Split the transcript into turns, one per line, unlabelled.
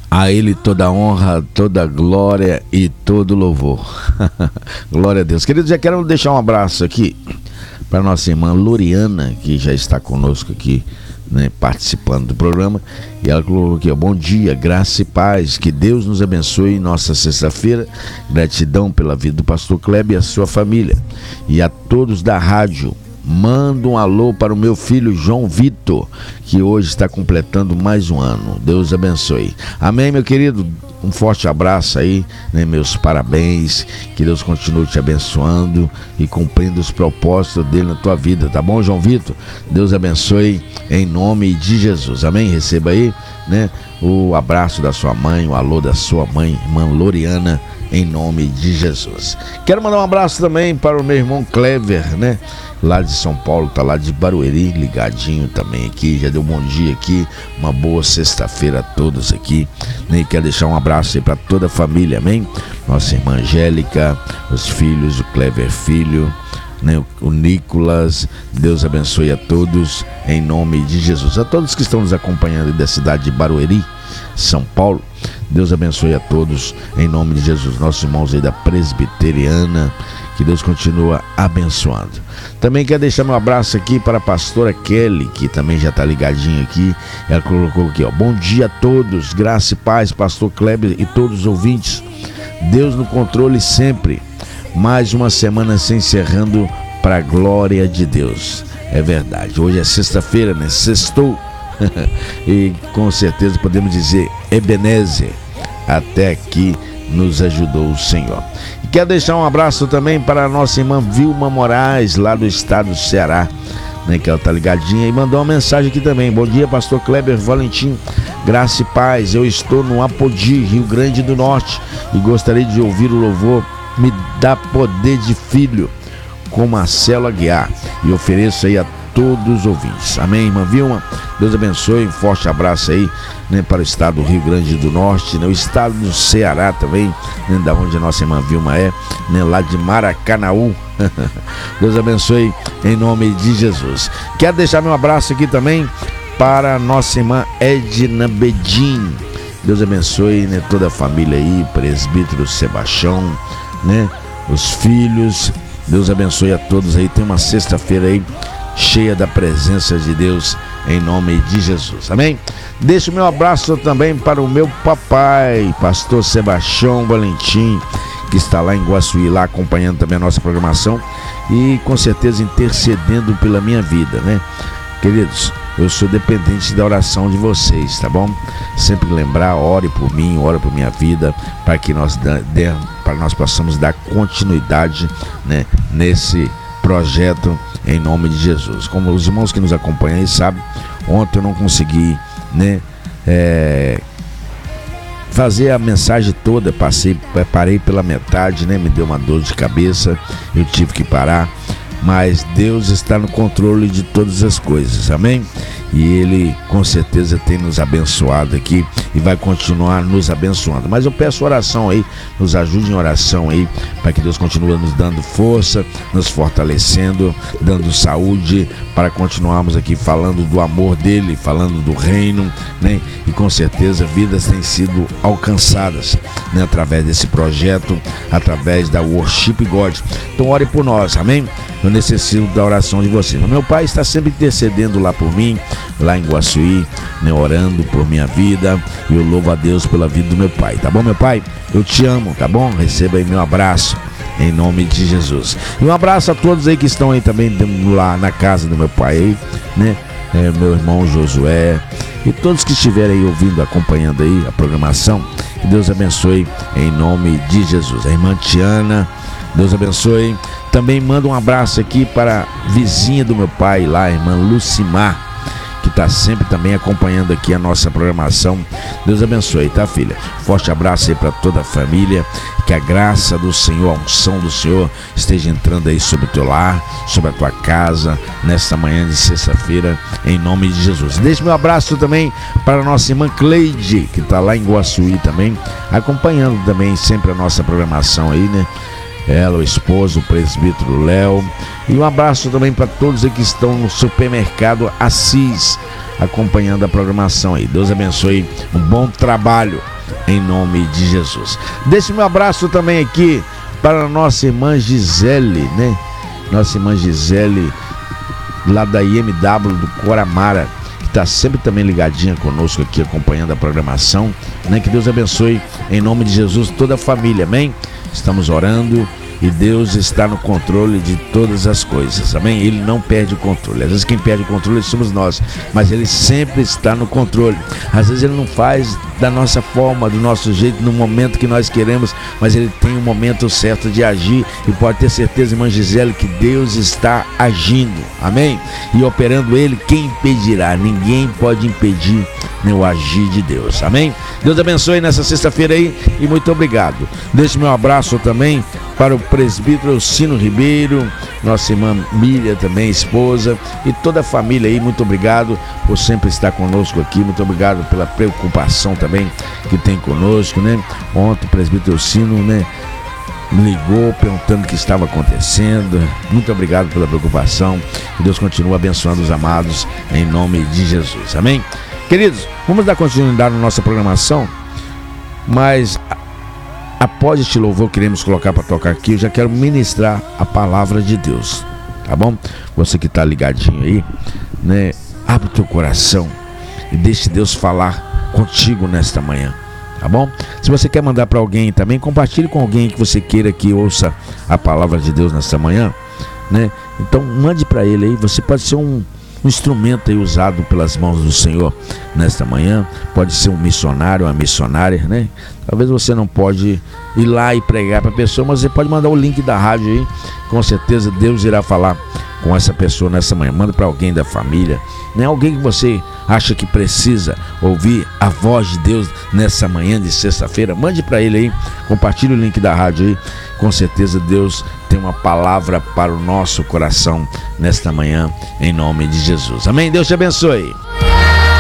A Ele toda honra, toda glória e todo louvor. Glória a Deus. Queridos, já quero deixar um abraço aqui para nossa irmã Loriana, que já está conosco aqui, né, participando do programa. E ela colocou aqui, ó: bom dia, graça e paz, que Deus nos abençoe em nossa sexta-feira. Gratidão pela vida do pastor Kleber e a sua família. E a todos da rádio, manda um alô para o meu filho João Vitor, que hoje está completando mais um ano. Deus abençoe. Amém, meu querido? Um forte abraço aí, né? Meus parabéns. Que Deus continue te abençoando e cumprindo os propósitos dele na tua vida, tá bom, João Vitor? Deus abençoe em nome de Jesus. Amém? Receba aí, né, o abraço da sua mãe, o alô da sua mãe, irmã Loriana, em nome de Jesus. Quero mandar um abraço também para o meu irmão Clever, né, lá de São Paulo, tá lá de Barueri, ligadinho também aqui, já deu um bom dia aqui, uma boa sexta-feira a todos aqui, né? E quero deixar um abraço aí para toda a família, amém? Nossa irmã Angélica, os filhos, o Clever filho, né, o Nicolas. Deus abençoe a todos em nome de Jesus. A todos que estão nos acompanhando da cidade de Barueri, São Paulo, Deus abençoe a todos em nome de Jesus. Nossos irmãos aí da Presbiteriana, que Deus continua abençoando. Também quero deixar meu abraço aqui para a pastora Kelly, que também já está ligadinha aqui. Ela colocou aqui, ó: bom dia a todos, graça e paz, pastor Kleber e todos os ouvintes. Deus no controle sempre. Mais uma semana se encerrando para a glória de Deus. É verdade, hoje é sexta-feira, né? Sextou. E com certeza podemos dizer Ebenezer, até aqui nos ajudou o Senhor. E quero deixar um abraço também para a nossa irmã Vilma Moraes, lá do estado do Ceará, né, que ela tá ligadinha e mandou uma mensagem aqui também. Bom dia, pastor Kleber Valentim, graça e paz. Eu estou no Apodi, Rio Grande do Norte, e gostaria de ouvir o louvor Me Dá Poder de Filho, com Marcelo Aguiar, e ofereço aí a todos os ouvintes. Amém, irmã Vilma? Deus abençoe. Um forte abraço aí, né, para o estado do Rio Grande do Norte, né, o estado do Ceará também, né, da onde a nossa irmã Vilma é, né, lá de Maracanaú. Deus abençoe em nome de Jesus. Quero deixar meu abraço aqui também para a nossa irmã Edna Bedin. Deus abençoe, né, toda a família aí, presbítero Sebastião, né, os filhos. Deus abençoe a todos aí. Tem uma sexta-feira aí cheia da presença de Deus em nome de Jesus. Amém? Deixo meu abraço também para o meu papai, pastor Sebastião Valentim, que está lá em Guaçuí, lá acompanhando também a nossa programação e com certeza intercedendo pela minha vida, né? Queridos, eu sou dependente da oração de vocês, tá bom? Sempre lembrar, ore por mim, ore por minha vida, para que nós possamos dar continuidade, né, nesse projeto em nome de Jesus. Como os irmãos que nos acompanham aí sabem, ontem eu não consegui, né, fazer a mensagem toda, parei pela metade, né, me deu uma dor de cabeça, eu tive que parar, mas Deus está no controle de todas as coisas, amém? E Ele com certeza tem nos abençoado aqui e vai continuar nos abençoando. Mas eu peço oração aí, nos ajude em oração aí, para que Deus continue nos dando força, nos fortalecendo, dando saúde, para continuarmos aqui falando do amor dele, falando do reino, né? E com certeza vidas têm sido alcançadas, né, através desse projeto, através da Worship God. Então ore por nós, amém? Eu necessito da oração de vocês. Meu pai está sempre intercedendo lá por mim, lá em Guaçuí, né, orando por minha vida, e eu louvo a Deus pela vida do meu pai, tá bom, meu pai? Eu te amo, tá bom? Receba aí meu abraço em nome de Jesus. E um abraço a todos aí que estão aí também lá na casa do meu pai aí, né? Meu irmão Josué e todos que estiverem aí ouvindo, acompanhando aí a programação. Que Deus abençoe em nome de Jesus. A irmã Tiana, Deus abençoe. Também manda um abraço aqui para a vizinha do meu pai lá, a irmã Lucimar, que está sempre também acompanhando aqui a nossa programação. Deus abençoe, tá, filha? Forte abraço aí para toda a família. Que a graça do Senhor, a unção do Senhor esteja entrando aí sobre o teu lar, sobre a tua casa, nesta manhã de sexta-feira, em nome de Jesus. Deixe meu abraço também para a nossa irmã Cleide, que está lá em Guaçuí também, acompanhando também sempre a nossa programação aí, né? Ela, o esposo, o presbítero Léo. E um abraço também para todos aí que estão no supermercado Assis, acompanhando a programação aí. Deus abençoe, um bom trabalho em nome de Jesus. Deixe meu abraço também aqui para a nossa irmã Gisele, né? Nossa irmã Gisele, lá da IMW do Coramara, que está sempre também ligadinha conosco aqui, acompanhando a programação, né? Que Deus abençoe em nome de Jesus toda a família, amém? Estamos orando e Deus está no controle de todas as coisas, amém? Ele não perde o controle. Às vezes quem perde o controle somos nós, mas Ele sempre está no controle. Às vezes Ele não faz da nossa forma, do nosso jeito, no momento que nós queremos, mas Ele tem um momento certo de agir, e pode ter certeza, irmã Gisele, que Deus está agindo, amém? E operando Ele, quem impedirá? Ninguém pode impedir o agir de Deus, amém? Deus abençoe nessa sexta-feira aí e muito obrigado. Deixe meu abraço também para o presbítero Elcino Ribeiro, nossa irmã Miriam também, esposa, e toda a família aí. Muito obrigado por sempre estar conosco aqui, muito obrigado pela preocupação também que tem conosco, né? Ontem o presbítero Elcino, né, me ligou perguntando o que estava acontecendo. Muito obrigado pela preocupação, que Deus continue abençoando os amados em nome de Jesus, amém? Queridos, vamos dar continuidade na nossa programação, mas após este louvor que queremos colocar para tocar aqui, eu já quero ministrar a palavra de Deus, tá bom? Você que está ligadinho aí, né? Abre o teu coração e deixe Deus falar contigo nesta manhã, tá bom? Se você quer mandar para alguém também, compartilhe com alguém que você queira que ouça a palavra de Deus nesta manhã, né? Então mande para ele aí. Você pode ser um instrumento aí usado pelas mãos do Senhor nesta manhã. Pode ser um missionário, uma missionária, né? Talvez você não pode ir lá e pregar para a pessoa, mas você pode mandar o link da rádio aí. Com certeza Deus irá falar com essa pessoa nessa manhã. Manda para alguém da família, né? Alguém que você acha que precisa ouvir a voz de Deus nessa manhã de sexta-feira. Mande para ele aí, compartilhe o link da rádio aí. Com certeza Deus tem uma palavra para o nosso coração nesta manhã, em nome de Jesus, amém? Deus te abençoe.